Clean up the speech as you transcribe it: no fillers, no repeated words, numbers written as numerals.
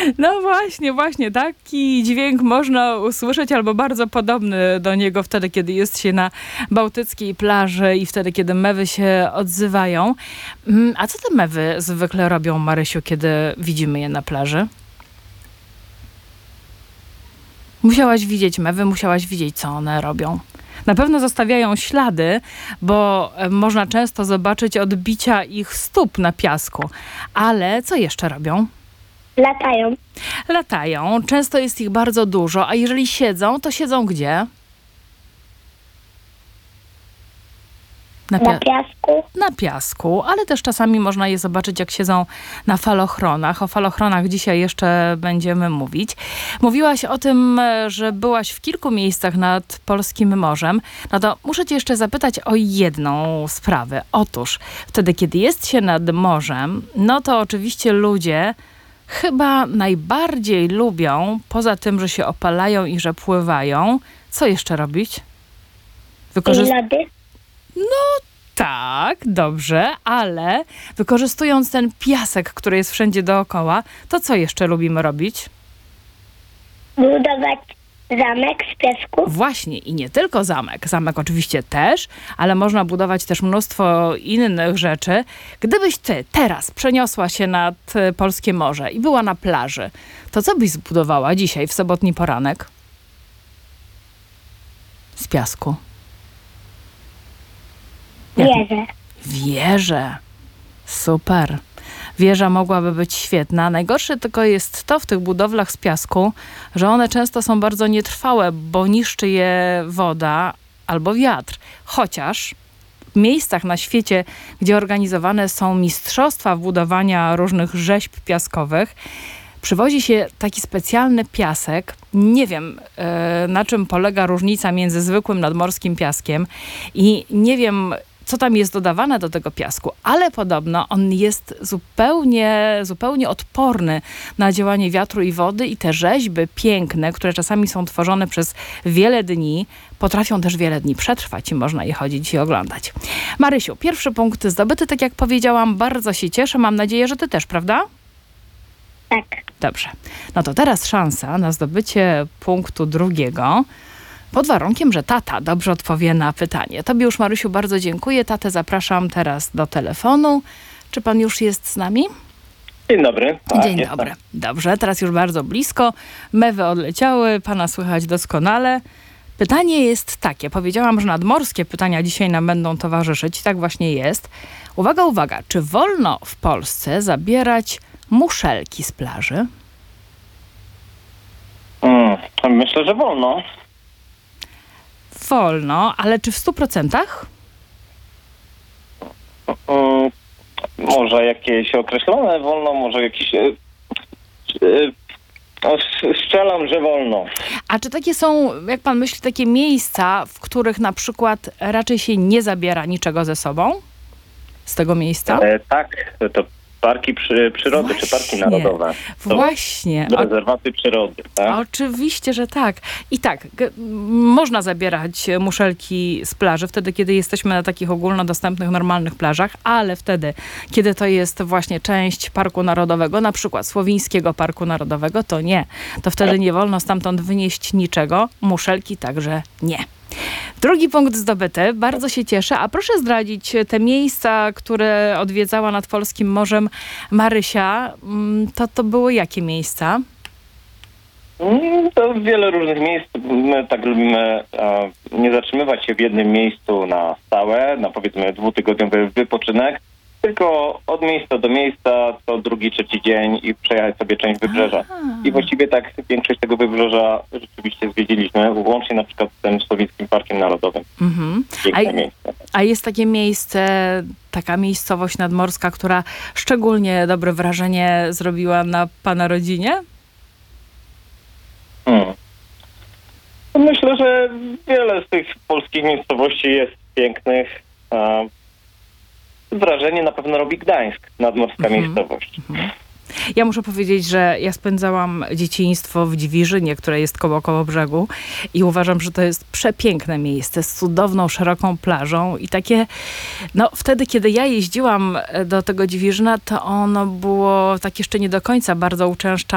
No właśnie, taki dźwięk można usłyszeć albo bardzo podobny do niego wtedy, kiedy jest się na bałtyckiej plaży i wtedy, kiedy mewy się odzywają. A co te mewy zwykle robią, Marysiu, kiedy widzimy je na plaży? Musiałaś widzieć mewy, musiałaś widzieć, co one robią. Na pewno zostawiają ślady, bo można często zobaczyć odbicia ich stóp na piasku. Ale co jeszcze robią? Latają Latają. Często jest ich bardzo dużo, a jeżeli siedzą, to siedzą gdzie? na piasku. Na piasku, ale też czasami można je zobaczyć, jak siedzą na falochronach. O falochronach dzisiaj jeszcze będziemy mówić. Mówiłaś o tym, że byłaś w kilku miejscach nad polskim morzem. No to muszę cię jeszcze zapytać o jedną sprawę. Otóż, wtedy, kiedy jest się nad morzem, no to oczywiście ludzie chyba najbardziej lubią, poza tym, że się opalają i że pływają, co jeszcze robić? Lody. Tak, dobrze, ale wykorzystując ten piasek, który jest wszędzie dookoła, to co jeszcze lubimy robić? Budować zamek z piasku. Właśnie i nie tylko zamek. Zamek oczywiście też, ale można budować też mnóstwo innych rzeczy. Gdybyś ty teraz przeniosła się nad polskie morze i była na plaży, to co byś zbudowała dzisiaj w sobotni poranek? Z piasku. Wieżę. Wieżę. Super. Wieża mogłaby być świetna. Najgorsze tylko jest to w tych budowlach z piasku, że one często są bardzo nietrwałe, bo niszczy je woda albo wiatr. Chociaż w miejscach na świecie, gdzie organizowane są mistrzostwa budowania różnych rzeźb piaskowych, przywozi się taki specjalny piasek. Nie wiem, na czym polega różnica między zwykłym nadmorskim piaskiem i nie wiem, co tam jest dodawane do tego piasku, ale podobno on jest zupełnie odporny na działanie wiatru i wody i te rzeźby piękne, które czasami są tworzone przez wiele dni, potrafią też wiele dni przetrwać i można je chodzić i oglądać. Marysiu, pierwszy punkt zdobyty, tak jak powiedziałam, bardzo się cieszę. Mam nadzieję, że ty też, prawda? Tak. Dobrze. No to teraz szansa na zdobycie punktu drugiego. Pod warunkiem, że tata dobrze odpowie na pytanie. Tobie już, Marysiu, bardzo dziękuję. Tatę zapraszam teraz do telefonu. Czy pan już jest z nami? Dzień dobry. Tak, Dzień dobry. Dobrze, teraz już bardzo blisko. Mewy odleciały, pana słychać doskonale. Pytanie jest takie. Powiedziałam, że nadmorskie pytania dzisiaj nam będą towarzyszyć. Tak właśnie jest. Uwaga, uwaga. Czy wolno w Polsce zabierać muszelki z plaży? Myślę, że wolno. Wolno, ale czy w 100%? Może jakieś określone wolno, może jakieś... Strzelam, że wolno. A czy takie są, jak pan myśli, takie miejsca, w których na przykład raczej się nie zabiera niczego ze sobą? Z tego miejsca? Tak, to parki przyrody, czy parki narodowe. Właśnie. Rezerwaty przyrody, tak? Oczywiście, że tak. I tak, można zabierać muszelki z plaży wtedy, kiedy jesteśmy na takich ogólnodostępnych, normalnych plażach, ale wtedy, kiedy to jest właśnie część Parku Narodowego, na przykład Słowińskiego Parku Narodowego, to nie. To wtedy nie wolno stamtąd wynieść niczego. Muszelki także nie. Drugi punkt zdobyty. Bardzo się cieszę. A proszę zdradzić te miejsca, które odwiedzała nad polskim morzem Marysia. To były jakie miejsca? To wiele różnych miejsc. My tak lubimy nie zatrzymywać się w jednym miejscu na stałe, na powiedzmy 2-tygodniowy wypoczynek, tylko od miejsca do miejsca, co drugi, trzeci dzień i przejechać sobie część wybrzeża. I właściwie tak większość tego wybrzeża rzeczywiście zwiedziliśmy, łącznie na przykład z tym Słowińskim Parkiem Narodowym. Piękne miejsce. A jest takie miejsce, taka miejscowość nadmorska, która szczególnie dobre wrażenie zrobiła na pana rodzinie? Myślę, że wiele z tych polskich miejscowości jest pięknych. Wrażenie na pewno robi Gdańsk, nadmorska miejscowość. Ja muszę powiedzieć, że ja spędzałam dzieciństwo w Dziwiżynie, które jest koło brzegu i uważam, że to jest przepiękne miejsce z cudowną, szeroką plażą i takie, no wtedy, kiedy ja jeździłam do tego Dziwiżyna, to ono było tak jeszcze nie do końca bardzo uczęszczane.